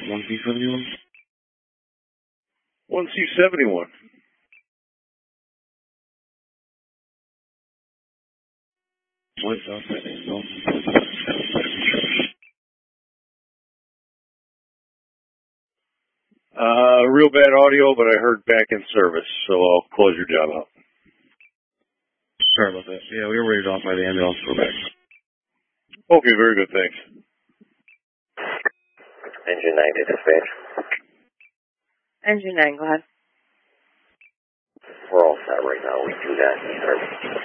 1C71? 1C71. What else? Real bad audio, but I heard back in service, so I'll close your job out. Sorry about that. Yeah, we were raised off by the ambulance. We're back. Okay, very good, thanks. Engine 9 to dispatch. Engine 9, go ahead. We're all set right now. We do not need service.